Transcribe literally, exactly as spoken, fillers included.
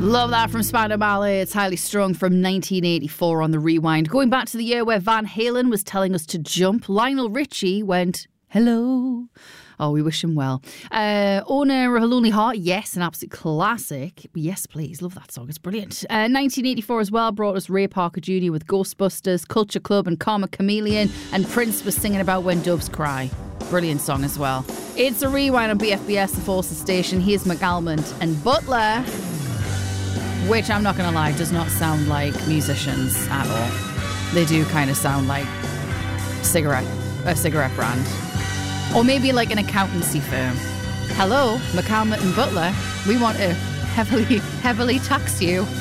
Love that from Spandau Ballet. It's Highly Strung from nineteen eighty-four on the Rewind. Going back to the year where Van Halen was telling us to jump, Lionel Richie went, hello. Oh, we wish him well. Uh, Owner of a Lonely Heart, yes, an absolute classic. Yes, please, love that song, it's brilliant. Uh, nineteen eighty-four as well brought us Ray Parker Junior with Ghostbusters, Culture Club and Karma Chameleon, and Prince was singing about When Doves Cry. Brilliant song as well. It's a Rewind on B F B S, the Forces Station. Here's McAlmond and Butler, which I'm not going to lie, does not sound like musicians at all. They do kind of sound like cigarette, a cigarette brand. Or maybe like an accountancy firm. Hello, McAlmond and Butler. We want to heavily, heavily tax you.